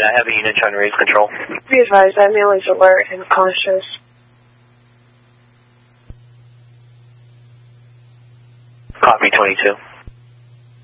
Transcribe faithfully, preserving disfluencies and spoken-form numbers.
Unit, I have a unit trying to raise control. Be advised, that male is alert and cautious. Copy, twenty-two.